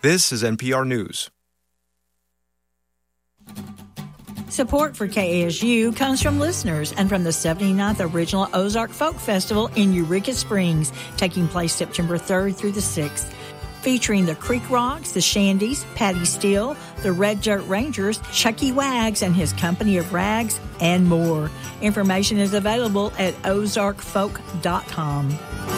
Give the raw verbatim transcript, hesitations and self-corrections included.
This is N P R News. Support for K A S U comes from listeners and from the seventy-ninth Original Ozark Folk Festival in Eureka Springs, taking place September third through the sixth. Featuring the Creek Rocks, the Shandies, Patty Steele, the Red Dirt Rangers, Chucky Wags and his company of rags, and more. Information is available at ozark folk dot com.